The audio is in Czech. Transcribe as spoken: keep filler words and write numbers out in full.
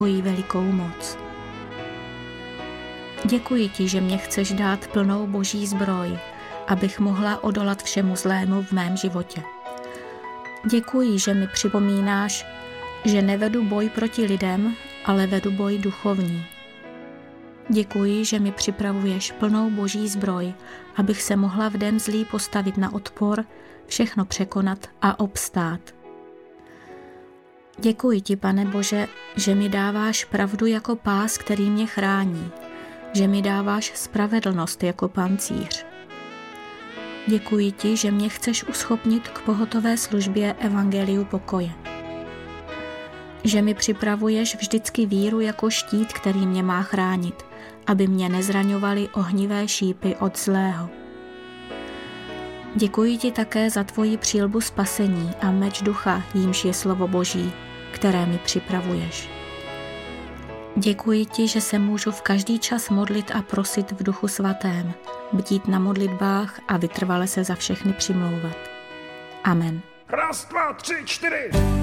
tvoji velikou moc. Děkuji ti, že mě chceš dát plnou boží zbroj, abych mohla odolat všemu zlému v mém životě. Děkuji, že mi připomínáš, že nevedu boj proti lidem, ale vedu boj duchovní. Děkuji, že mi připravuješ plnou boží zbroj, abych se mohla v den zlý postavit na odpor, všechno překonat a obstát. Děkuji ti, Pane Bože, že mi dáváš pravdu jako pás, který mě chrání, že mi dáváš spravedlnost jako pancíř. Děkuji ti, že mě chceš uschopnit k pohotové službě evangeliu pokoje. Že mi připravuješ vždycky víru jako štít, který mě má chránit, aby mě nezraňovaly ohnivé šípy od zlého. Děkuji ti také za tvoji přílbu spasení a meč ducha, jímž je slovo Boží, které mi připravuješ. Děkuji ti, že se můžu v každý čas modlit a prosit v Duchu Svatém, bdít na modlitbách a vytrvale se za všechny přimlouvat. Amen. Raz, dva, tři, čtyři.